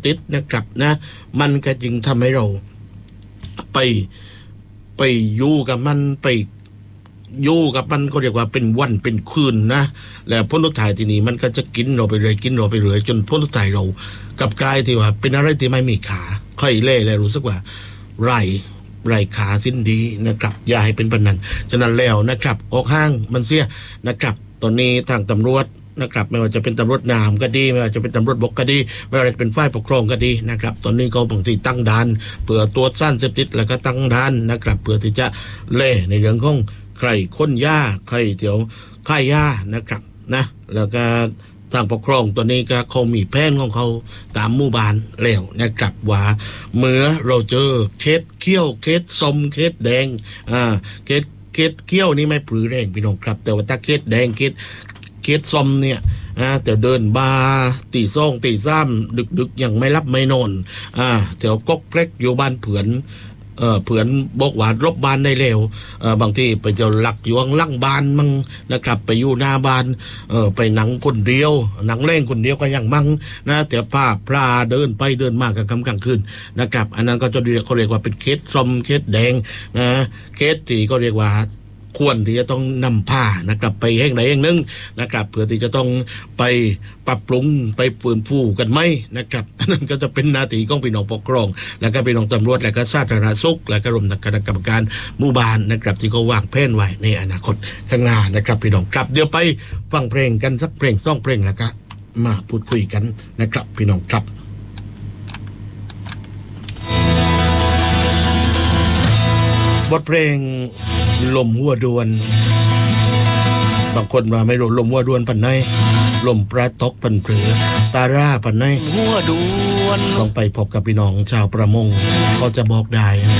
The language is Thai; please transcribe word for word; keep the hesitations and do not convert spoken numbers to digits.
ติดนะครับนะมันก็จึงทำให้เราไปไปอยู่กับมันไปอยู่กับมันก็เรียกว่าเป็นวันเป็นคืนนะแล้วพ้นทุกทายทีนี้มันก็จะกินเราไปเลยกินเราไปเลยจนพ้นทุกทายเรากับกลายที่ว่าเป็นอะไรที่ไม่มีขาค่อยเล่แล้วรู้สึกว่าไร้ไร้ขาสิ้นดีนะครับอย่าให้เป็นปนนั้นฉะนั้นแล้วนะครับออกห้างมันเสียนะครับตอนนี้ทางตำรวจนะครับไม่ว่าจะเป็นตำรวจน้ำก็ดีไม่ว่าจะเป็นตำรวจบกก็ดีไม่ว่าจะเป็นฝ่ายปกครองก็ดีนะครับตอนนี้ก็บางทีตั้งด่านเพื่อตรวจสารเสพติดแล้วก็ตั้งด่านนะครับเพื่อที่จะเล่ในเรื่องของใครค้นยาใครเดี๋ยวค่ายยานะครับนะแล้วก็ทางปกครองตัวนี้ก็เขามีแผนของเขาตามหมู่บ้านแล้วนะครับว่าเมื่อเราเจอเคสเขี้ยวเคสส้มเคสแดงอ่าเคสเคสเขี้ยวนี่ไม่ปรือแรงพี่น้องครับแต่ว่าถ้าเคสแดงเคสเคสส้มเนี่ยอ่าจะเดินบาตีซ่องตีซ้ำดึกๆยังไม่รับไม่นอนอ่าแถวก๊กเล็กอยู่บ้านเผือนเอ่อเผือนบอกว่ารบบ้านได้เร็วเอ่อบางทีไปจะหลักอยู่ข้างล่างบ้านมั่งนะครับไปอยู่หน้าบ้านเอ่อไปหนังคนเดียวหนังเล่นคนเดียวก็ยังมั่งนะแต่ผ้าพลาเดินไปเดินมากลางค่ำกลางคืนนะครับอันนั้นก็จะเรียกเขาเรียกว่าเป็นเคสส้มเคสแดงนะเคสที่ก็เรียกว่าควรที่จะต้องนำผ้านะครับไปแห่งใดแห่งหนึ่งนะครับเพื่อที่จะต้องไปปรับปรุงไปฟื้นฟูกันไหมนะครับอันนั้นก็จะเป็นหน้าที่ของพี่น้องปกครองแล้วก็พี่น้องตำรวจและก็สาธารณสุขและก็รวมทั้งคณะกรรมการหมู่บ้านนะครับที่เขาวางแผนไว้ในอนาคตข้างหน้านะครับพี่น้องครับเดี๋ยวไปฟังเพลงกันสักเพลงสองเพลงแล้วก็มาพูดคุยกันนะครับพี่น้องครับบทเพลงลมหัวดวนบางคนมาไม่รู้ลมหัวดวนปันไหนลมปราตกปันเปลือตาร่าปันไหนหัวดวนต้องไปพบกับพี่น้องชาวประมงเขาจะบอกได้